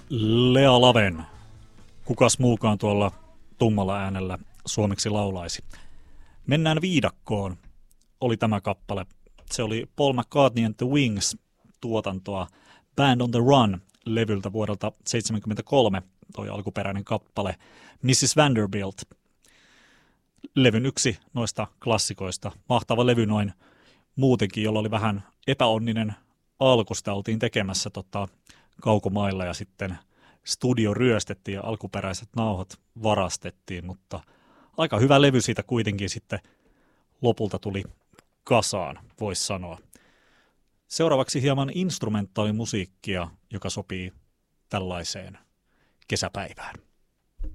Lea Laven. Kukas muukaan tuolla tummalla äänellä suomeksi laulaisi. Mennään viidakkoon oli tämä kappale. Se oli Paul McCartney and the Wings tuotantoa Band on the Run-levyltä vuodelta 1973, toi alkuperäinen kappale Mrs. Vanderbilt. Levyn yksi noista klassikoista. Mahtava levy noin muutenkin, jolla oli vähän epäonninen alku. Sitä oltiin tekemässä kaukomailla ja sitten studio ryöstettiin ja alkuperäiset nauhat varastettiin, mutta aika hyvä levy siitä kuitenkin sitten lopulta tuli kasaan, voisi sanoa. Seuraavaksi hieman instrumentaalimusiikkia, joka sopii tällaiseen kesäpäivään.